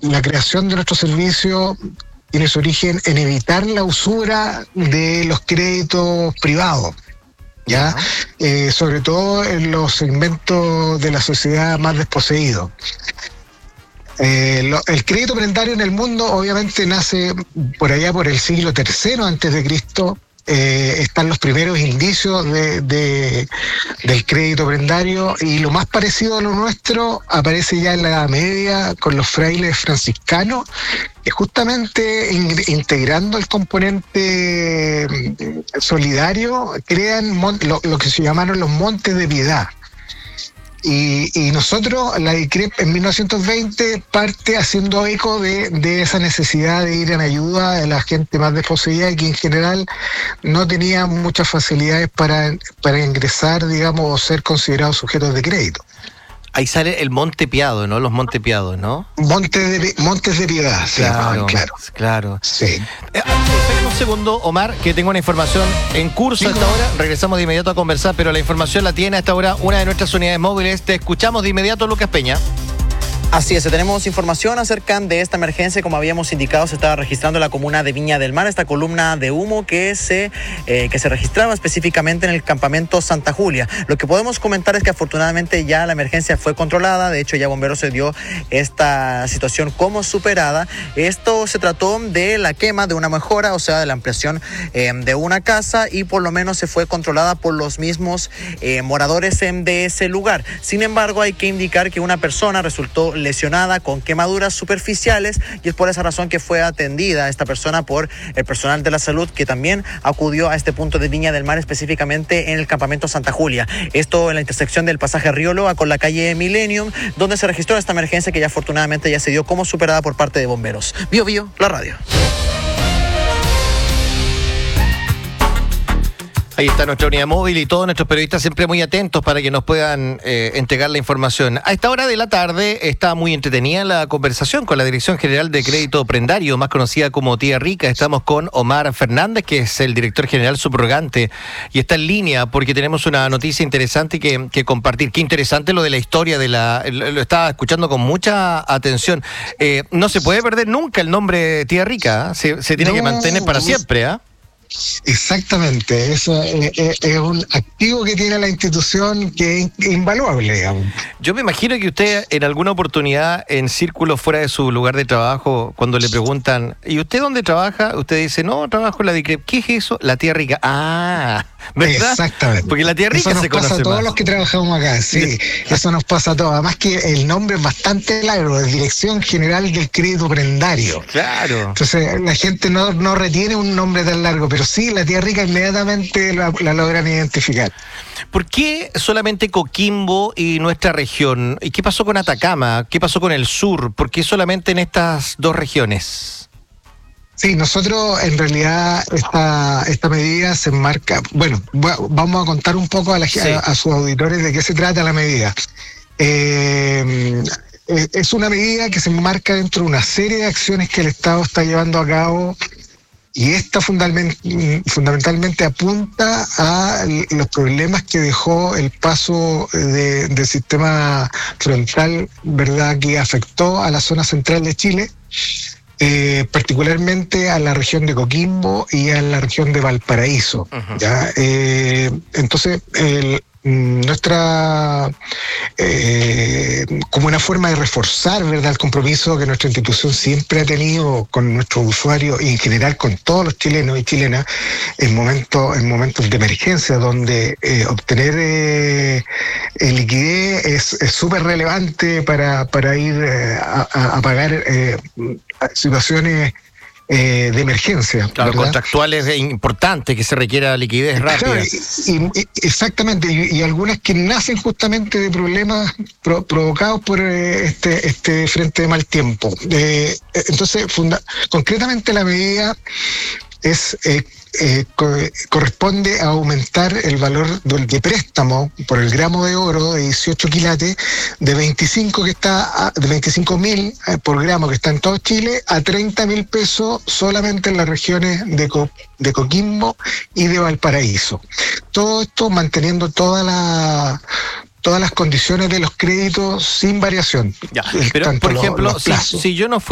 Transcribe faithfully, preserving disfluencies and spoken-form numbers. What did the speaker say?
la creación de nuestro servicio tiene su origen en evitar la usura de los créditos privados, ¿ya? Eh, sobre todo en los segmentos de la sociedad más desposeídos. Eh, lo, el crédito prendario en el mundo obviamente nace por allá por el siglo tercero antes de Cristo. Eh, están los primeros indicios de, de, del crédito prendario, y lo más parecido a lo nuestro aparece ya en la Edad Media con los frailes franciscanos, que justamente in, integrando el componente solidario crean mon, lo, lo que se llamaron los montes de piedad. Y, y nosotros, la I C R E P en mil novecientos veinte parte haciendo eco de, de esa necesidad de ir en ayuda de la gente más desposeída y que en general no tenía muchas facilidades para, para ingresar, digamos, o ser considerados sujetos de crédito. Ahí sale el Monte Piado, ¿no? Los Monte Piados, ¿no? Montes de, Montes de Piedad, sí, claro, claro. Claro. Sí. Eh, esperen un segundo, Omar, que tengo una información en curso a esta hora. Regresamos de inmediato a conversar, pero la información la tiene a esta hora una de nuestras unidades móviles. Te escuchamos de inmediato, Lucas Peña. Así es, tenemos información acerca de esta emergencia. Como habíamos indicado, se estaba registrando en la comuna de Viña del Mar esta columna de humo que se, eh, que se registraba específicamente en el campamento Santa Julia. Lo que podemos comentar es que afortunadamente ya la emergencia fue controlada. De hecho, ya Bomberos se dio esta situación como superada. Esto se trató de la quema de una mejora, o sea, de la ampliación eh, de una casa, y por lo menos se fue controlada por los mismos eh, moradores de ese lugar. Sin embargo, hay que indicar que una persona resultó lesionada con quemaduras superficiales, y es por esa razón que fue atendida esta persona por el personal de la salud, que también acudió a este punto de Viña del Mar, específicamente en el campamento Santa Julia. Esto en la intersección del pasaje Río Loa con la calle Millennium, donde se registró esta emergencia que ya afortunadamente ya se dio como superada por parte de bomberos. Bio Bio, la radio. Ahí está nuestra unidad móvil y todos nuestros periodistas siempre muy atentos para que nos puedan eh, entregar la información. A esta hora de la tarde está muy entretenida la conversación con la Dirección General de Crédito Prendario, más conocida como Tía Rica. Estamos con Omar Fernández, que es el director general subrogante, y está en línea porque tenemos una noticia interesante que, que compartir. Qué interesante lo de la historia de la... Lo estaba escuchando con mucha atención. Eh, no se puede perder nunca el nombre Tía Rica, ¿eh? se, se tiene no, que mantener para siempre, ¿ah? ¿eh? Exactamente, eso es, es, es un activo que tiene la institución que es invaluable, digamos. Yo me imagino que usted en alguna oportunidad en círculos fuera de su lugar de trabajo, cuando le preguntan, ¿y usted dónde trabaja? Usted dice, no, trabajo en la D I C R E P. ¿Qué es eso? La Tía Rica. Ah, ¿verdad? Exactamente. Porque la Tía Rica eso nos se pasa conoce a todos más. los que trabajamos acá, sí, eso nos pasa a todos. Además que el nombre es bastante largo, es Dirección General del Crédito Prendario. Claro. Entonces la gente no, no retiene un nombre tan largo, pero sí, la Tía Rica inmediatamente la, la logran identificar. ¿Por qué solamente Coquimbo y nuestra región? ¿Y qué pasó con Atacama? ¿Qué pasó con el sur? ¿Por qué solamente en estas dos regiones? Sí, nosotros en realidad esta, esta medida se enmarca, bueno, vamos a contar un poco a, la, sí. a, a sus auditores de qué se trata la medida. Eh, es una medida que se enmarca dentro de una serie de acciones que el Estado está llevando a cabo, y esta fundament, fundamentalmente apunta a los problemas que dejó el paso de, del sistema frontal, ¿verdad?, que afectó a la zona central de Chile, eh, particularmente a la región de Coquimbo y a la región de Valparaíso. Uh-huh. ¿Ya? Eh, entonces, el, nuestra eh, como una forma de reforzar, ¿verdad?, el compromiso que nuestra institución siempre ha tenido con nuestros usuarios y en general con todos los chilenos y chilenas en momentos en momentos de emergencia, donde eh, obtener eh, liquidez es súper relevante para, para ir eh, a, a pagar eh, situaciones Eh, de emergencia. Claro, ¿verdad? Contractuales importantes que se requiera liquidez rápida. Claro, y, y, exactamente, y, y algunas que nacen justamente de problemas pro, provocados por eh, este, este frente de mal tiempo. Eh, entonces, funda, concretamente la medida es eh, eh, co corresponde a aumentar el valor del de préstamo por el gramo de oro de dieciocho quilates de veinticinco que está a, de veinticinco mil eh, por gramo que está en todo Chile a treinta mil pesos solamente en las regiones de, Co de Coquimbo y de Valparaíso. Todo esto manteniendo toda la todas las condiciones de los créditos sin variación. Ya, pero por los, ejemplo, los si, si yo no fui